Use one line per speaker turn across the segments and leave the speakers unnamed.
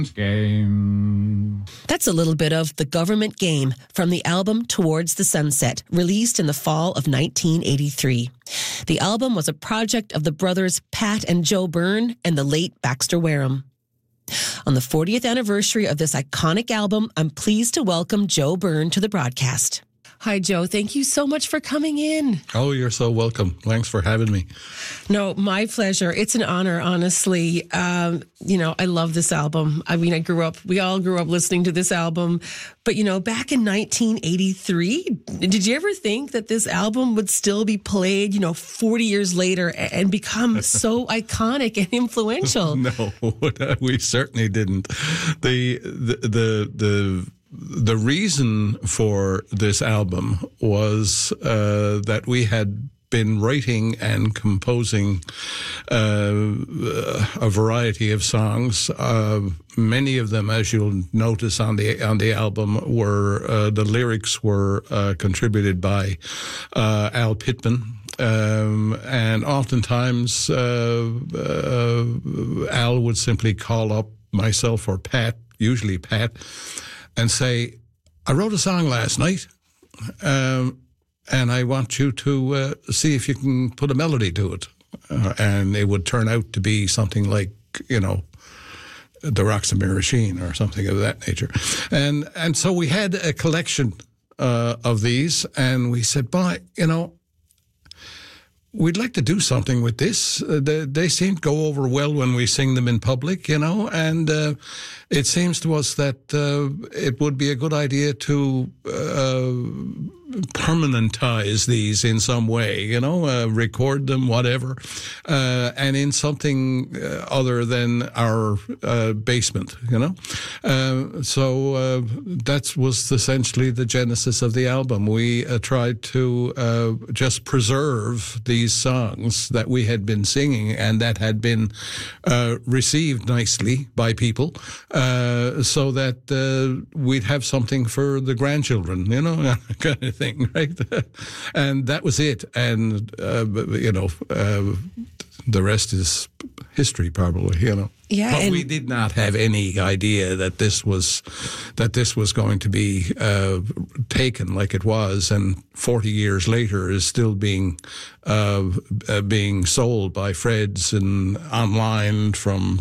Game.
That's a little bit of The Government Game from the album Towards the Sunset, released in the fall of 1983. The album was a project of the brothers Pat and Joe Byrne and the late Baxter Wareham. On the 40th anniversary of this iconic album, I'm pleased to welcome Joe Byrne to the broadcast. Hi, Joe. Thank you so much for coming in.
Oh, you're so welcome. Thanks for having me.
No, my pleasure. It's an honor, honestly. I love this album. I mean, we all grew up listening to this album. But, back in 1983, did you ever think that this album would still be played, 40 years later and become so iconic and influential?
No, we certainly didn't. The reason for this album was that we had been writing and composing a variety of songs. Many of them, as you'll notice on the album, were the lyrics were contributed by Al Pittman. And oftentimes Al would simply call up myself or Pat, usually Pat, and say, I wrote a song last night, and I want you to see if you can put a melody to it. And it would turn out to be something like, The Roxamere Machine or something of that nature. And so we had a collection of these, and we said, boy, we'd like to do something with this. They seem to go over well when we sing them in public, and it seems to us that it would be a good idea to permanentize these in some way, record them, whatever, and in something other than our basement, So that was essentially the genesis of the album. We tried to just preserve these songs that we had been singing and that had been received nicely by people, so that we'd have something for the grandchildren, kind of thing, right? And that was it. And, the rest is history, probably,
Yeah,
but we did not have any idea that this was going to be taken like it was, and 40 years later is still being sold by Fred's and online from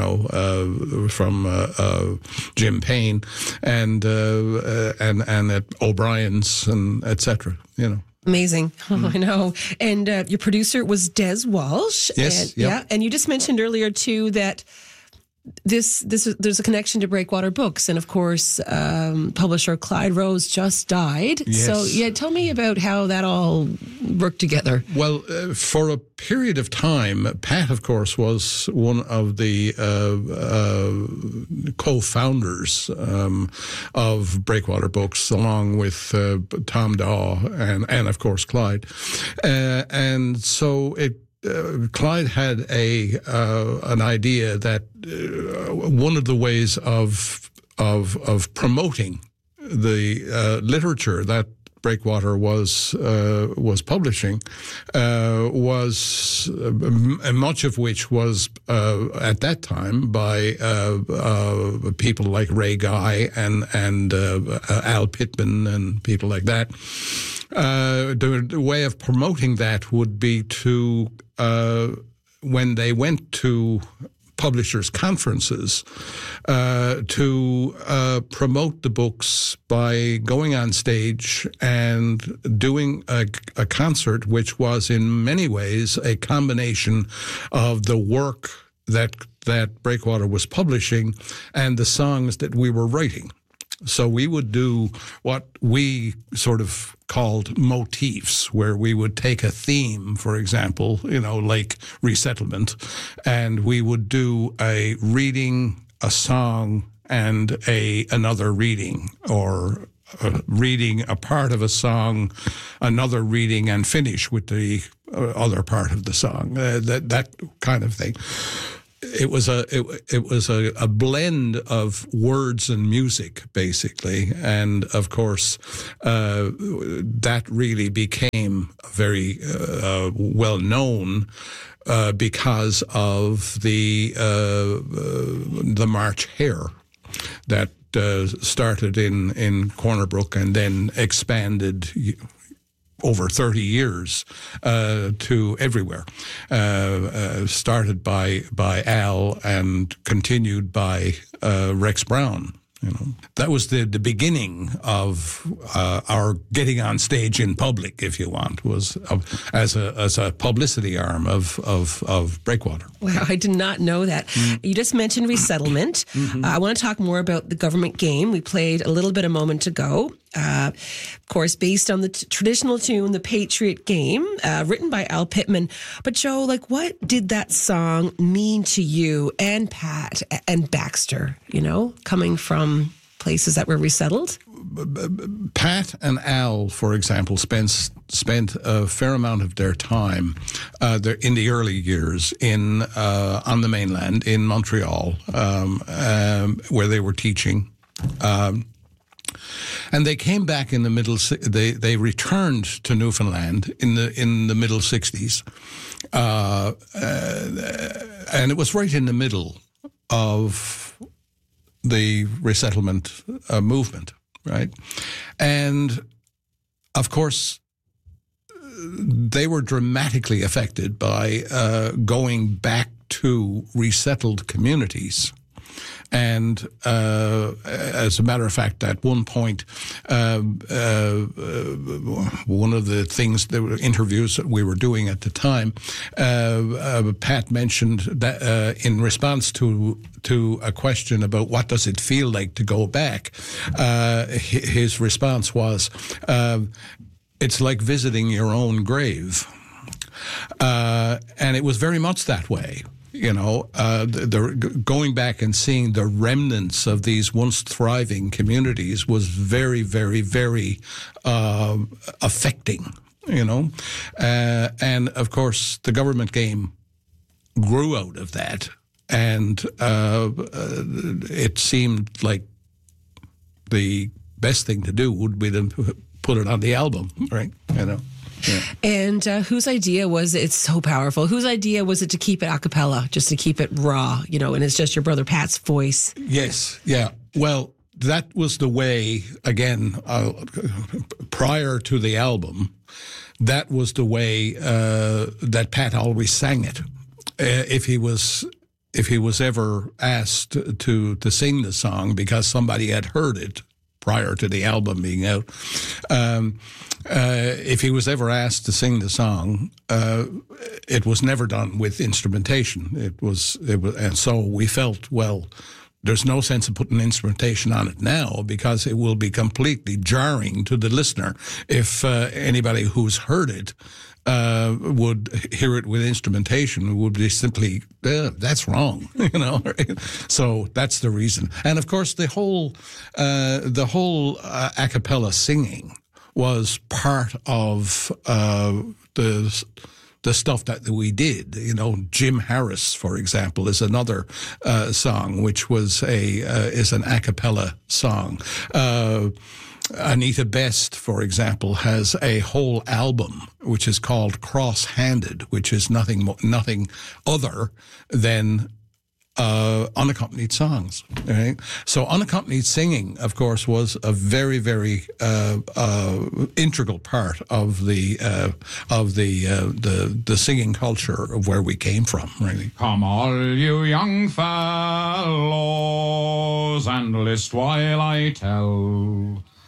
Jim Payne and at O'Brien's and etc.
Amazing. Oh, I know. And your producer was Des Walsh.
Yes.
And you just mentioned earlier, too, that there's a connection to Breakwater Books. And, of course, publisher Clyde Rose just died.
Yes.
So, tell me about how that all worked together.
Well, for a period of time, Pat, of course, was one of the co-founders of Breakwater Books, along with Tom Daw and of course, Clyde. And so Clyde had an idea that one of the ways of promoting the literature that Breakwater was publishing was much of which was at that time by people like Ray Guy and Al Pittman and people like that. The way of promoting that would be to when they went to publishers' conferences to promote the books by going on stage and doing a concert, which was in many ways a combination of the work that Breakwater was publishing and the songs that we were writing. So we would do what we sort of called motifs, where we would take a theme, for example, like resettlement, and we would do a reading, a song, and another reading, or reading a part of a song, another reading, and finish with the other part of the song. That kind of thing. It was a blend of words and music, basically, and of course that really became very well known because of the March Hare that started in Corner Brook and then expanded over 30 years to everywhere. Started by Al and continued by Rex Brown. You know, that was the beginning of our getting on stage in public, if you want, was as a publicity arm of Breakwater.
Wow, I did not know that. You just mentioned resettlement. I want to talk more about the government game. We played a little bit a moment ago. Of course, based on the traditional tune, The Patriot Game, written by Al Pittman. But Joe, what did that song mean to you and Pat and Baxter, coming from places that were resettled?
Pat and Al, for example, spent a fair amount of their time in the early years on the mainland in Montreal, where they were teaching. And they came back in the middle. They returned to Newfoundland in the middle '60s, and it was right in the middle of the resettlement movement, right? And of course, they were dramatically affected by going back to resettled communities. And as a matter of fact, at one point, one of the things, there were interviews that we were doing at the time, Pat mentioned that in response to a question about what does it feel like to go back, his response was, it's like visiting your own grave. And it was very much that way. Going back and seeing the remnants of these once thriving communities was very, very, very affecting, and of course the government game grew out of that, and it seemed like the best thing to do would be to put it on the album, right? Yeah.
And whose idea was it? It's so powerful. Whose idea was it to keep it a cappella, just to keep it raw, and it's just your brother Pat's voice?
Yes, yeah. Well, that was the way, again, prior to the album, that was the way that Pat always sang it. If he was ever asked to sing the song because somebody had heard it prior to the album being out, if he was ever asked to sing the song, it was never done with instrumentation. It was, and so we felt, well, there's no sense of putting instrumentation on it now because it will be completely jarring to the listener if anybody who's heard it would hear it with instrumentation. Would be simply, that's wrong, So that's the reason. And of course, the whole a cappella singing was part of the stuff that we did. Jim Harris, for example, is another song which was is an a cappella song. Anita Best, for example, has a whole album which is called Cross-Handed, which is nothing other than unaccompanied songs. Right? So unaccompanied singing, of course, was a very, very integral part of the singing culture of where we came from. Really.
Come all you young fellows and list while I tell